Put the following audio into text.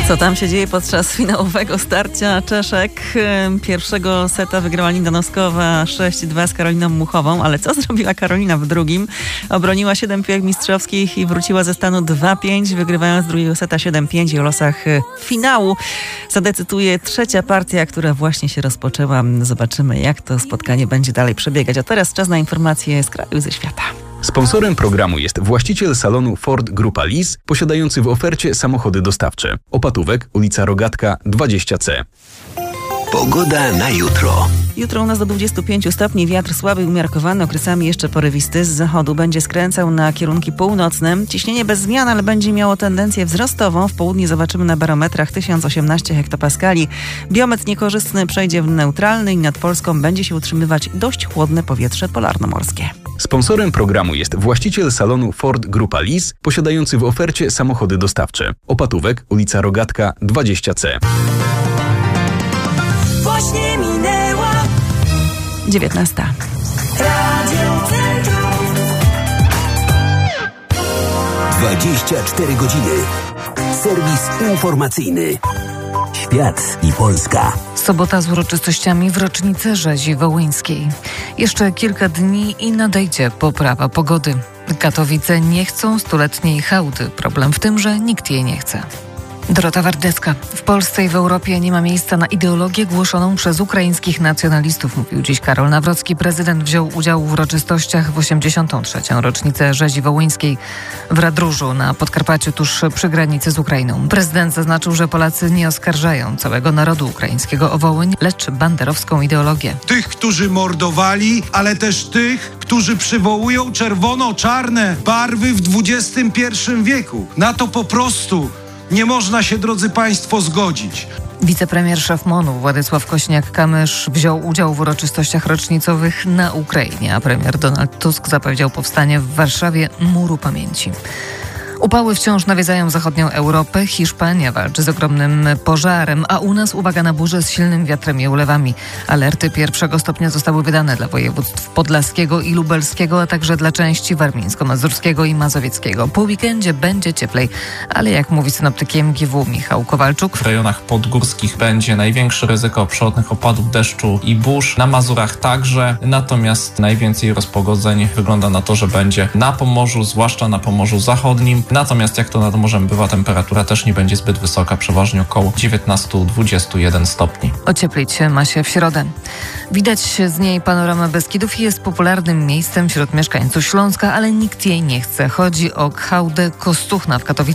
Co tam się dzieje podczas finałowego starcia Czeszek? Pierwszego seta wygrała Linda Noskowa 6-2 z Karoliną Muchową, ale co zrobiła Karolina w drugim? Obroniła 7 piłek mistrzowskich i wróciła ze stanu 2-5, wygrywając drugiego seta 7-5 i o losach finału zadecyduje trzecia partia, która właśnie się rozpoczęła. Zobaczymy, jak to spotkanie będzie dalej przebiegać. A teraz czas na informacje z kraju i ze świata. Sponsorem programu jest właściciel salonu Ford Grupa Lis, posiadający w ofercie samochody dostawcze. Opatówek, ulica Rogatka, 20C. Pogoda na jutro. Jutro u nas do 25 stopni, wiatr słaby, umiarkowany, okresami jeszcze porywisty. Z zachodu będzie skręcał na kierunki północne. Ciśnienie bez zmian, ale będzie miało tendencję wzrostową. W południe zobaczymy na barometrach 1018 hektopaskali. Biometr niekorzystny przejdzie w neutralny i nad Polską będzie się utrzymywać dość chłodne powietrze polarnomorskie. Sponsorem programu jest właściciel salonu Ford Grupa Lis, posiadający w ofercie samochody dostawcze. Opatówek, ulica Rogatka, 20C. Właśnie minęła 19. Radio Centrum. 24 godziny. Serwis informacyjny. Świat i Polska. Sobota z uroczystościami w rocznicę rzezi wołyńskiej. Jeszcze kilka dni i nadejdzie poprawa pogody. Katowice nie chcą stuletniej hałdy. Problem w tym, że nikt jej nie chce. Dorota Wardecka. W Polsce i w Europie nie ma miejsca na ideologię głoszoną przez ukraińskich nacjonalistów, mówił dziś Karol Nawrocki. Prezydent wziął udział w uroczystościach w 83. rocznicę rzezi wołyńskiej w Radróżu na Podkarpaciu tuż przy granicy z Ukrainą. Prezydent zaznaczył, że Polacy nie oskarżają całego narodu ukraińskiego o Wołyń, lecz banderowską ideologię. Tych, którzy mordowali, ale też tych, którzy przywołują czerwono-czarne barwy w XXI wieku. Na to po prostu nie można się, drodzy Państwo, zgodzić. Wicepremier szef MON-u Władysław Kośniak-Kamysz wziął udział w uroczystościach rocznicowych na Ukrainie, a premier Donald Tusk zapowiedział powstanie w Warszawie Muru Pamięci. Upały wciąż nawiedzają zachodnią Europę. Hiszpania walczy z ogromnym pożarem, a u nas uwaga na burze z silnym wiatrem i ulewami. Alerty pierwszego stopnia zostały wydane dla województw podlaskiego i lubelskiego, a także dla części warmińsko-mazurskiego i mazowieckiego. Po weekendzie będzie cieplej, ale jak mówi synoptyk MGW Michał Kowalczuk, w rejonach podgórskich będzie największe ryzyko przelotnych opadów deszczu i burz, na Mazurach także, natomiast najwięcej rozpogodzeń wygląda na to, że będzie na Pomorzu, zwłaszcza na Pomorzu Zachodnim. Natomiast jak to nad morzem bywa, temperatura też nie będzie zbyt wysoka, przeważnie około 19-21 stopni. Ocieplić ma się w środę. Widać z niej panoramę Beskidów i jest popularnym miejscem wśród mieszkańców Śląska, ale nikt jej nie chce. Chodzi o hałdę Kostuchna w Katowicach.